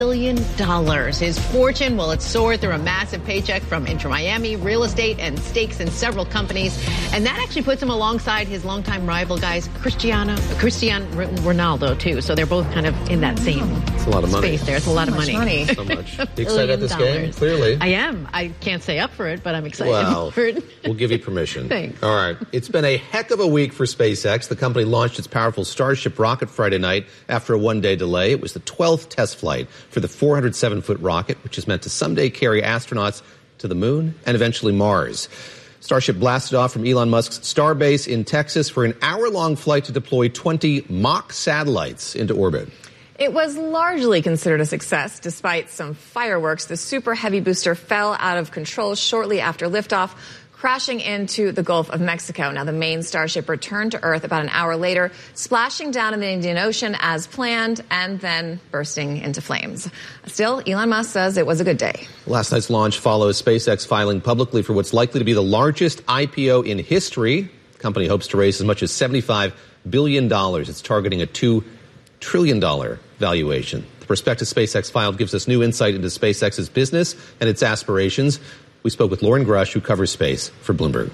$1 billion. His fortune, well, it soared through a massive paycheck from Inter-Miami, real estate, and stakes in several companies. And that actually puts him alongside his longtime rival guys, Cristiano Ronaldo, too. So they're both kind of in that same It's a lot of money. space there. It's a lot of money. So much. You excited about this game? Clearly. I am. I can't stay up for it, but I'm excited for it. We'll give you permission. Thanks. All right. It's been a heck of a week for SpaceX. The company launched its powerful Starship rocket Friday night after a one-day delay. It was the 12th test flight for the 407-foot rocket, which is meant to someday carry astronauts to the moon and eventually Mars. Starship blasted off from Elon Musk's Starbase in Texas for an hour-long flight to deploy 20 mock satellites into orbit. It was largely considered a success. Despite some fireworks, the Super Heavy booster fell out of control shortly after liftoff, crashing into the Gulf of Mexico. Now, the main Starship returned to Earth about an hour later, splashing down in the Indian Ocean as planned and then bursting into flames. Still, Elon Musk says it was a good day. Last night's launch follows SpaceX filing publicly for what's likely to be the largest IPO in history. The company hopes to raise as much as $75 billion. It's targeting a $2 trillion valuation. The prospectus SpaceX filed gives us new insight into SpaceX's business and its aspirations. We spoke with Lauren Grush, who covers space for Bloomberg.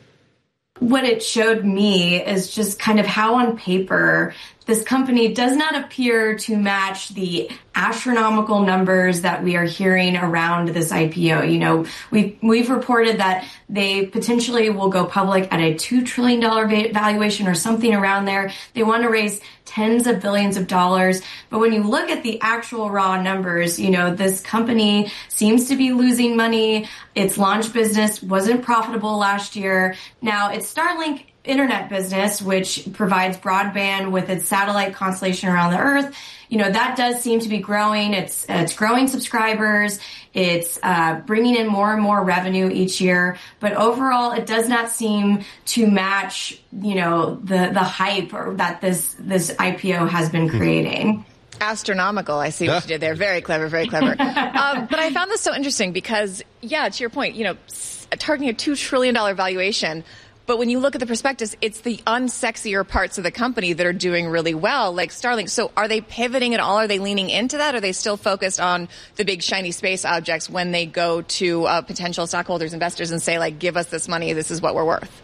What it showed me is just kind of how on paper this company does not appear to match the astronomical numbers that we are hearing around this IPO. You know, we've reported that they potentially will go public at a $2 trillion valuation or something around there. They want to raise tens of billions of dollars. But when you look at the actual raw numbers, you know, this company seems to be losing money. Its launch business wasn't profitable last year. Now, its Starlink internet business, which provides broadband with its satellite constellation around the Earth, you know, that does seem to be growing. It's growing subscribers. It's bringing in more and more revenue each year. But overall, it does not seem to match, you know, the hype that this IPO has been creating. Astronomical. I see what you did there. Very clever, very clever. But I found this so interesting because, yeah, to your point, you know, targeting a $2 trillion valuation. But when you look at the prospectus, it's the unsexier parts of the company that are doing really well, like Starlink. So are they pivoting at all? Are they leaning into that? Are they still focused on the big shiny space objects when they go to potential stockholders, investors, and say, like, give us this money, this is what we're worth?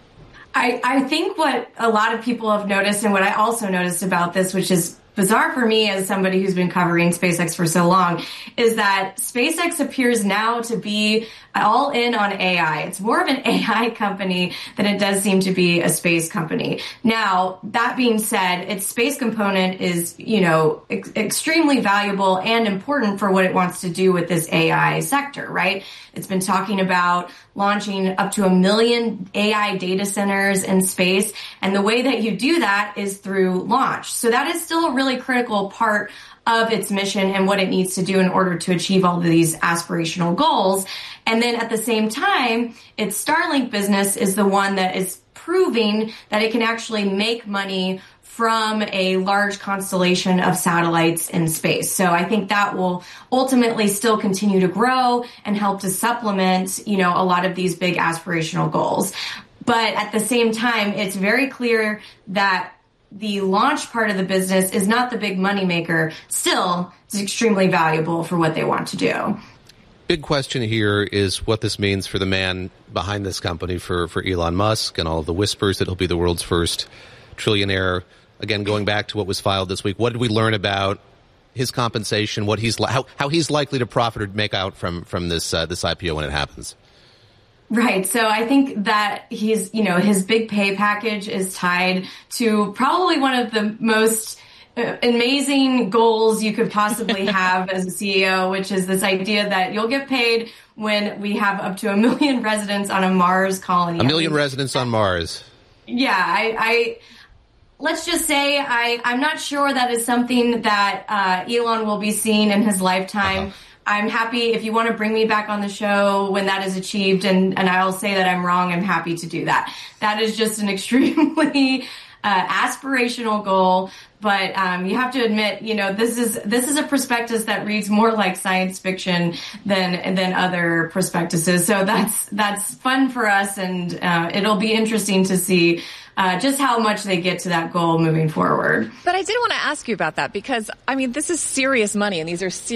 I think what a lot of people have noticed, and what I also noticed about this, which is bizarre for me as somebody who's been covering SpaceX for so long, is that SpaceX appears now to be all in on AI. It's more of an AI company than it does seem to be a space company. Now, that being said, its space component is, you know, extremely valuable and important for what it wants to do with this AI sector, right? It's been talking about launching up to 1 million AI data centers in space. And the way that you do that is through launch. So that is still a really critical part of its mission and what it needs to do in order to achieve all of these aspirational goals. And then at the same time, its Starlink business is the one that is proving that it can actually make money from a large constellation of satellites in space. So I think that will ultimately still continue to grow and help to supplement, you know, a lot of these big aspirational goals. But at the same time, it's very clear that the launch part of the business is not the big moneymaker. Still, it's extremely valuable for what they want to do. Big question here is what this means for the man behind this company, for Elon Musk, and all of the whispers that he'll be the world's first trillionaire. Again, going back to what was filed this week, what did we learn about his compensation, what he's how he's likely to profit or make out from this IPO when it happens? Right. So I think that his big pay package is tied to probably one of the most amazing goals you could possibly have as a CEO, which is this idea that you'll get paid when we have up to 1 million residents on a Mars colony. 1 million residents on Mars. Yeah, let's just say I'm not sure that is something that Elon will be seeing in his lifetime. I'm happy if you want to bring me back on the show when that is achieved, and I'll say that I'm wrong. I'm happy to do that. That is just an extremely aspirational goal, but you have to admit, you know, this is a prospectus that reads more like science fiction than other prospectuses. So that's fun for us, and it'll be interesting to see just how much they get to that goal moving forward. But I did want to ask you about that because, I mean, this is serious money and these are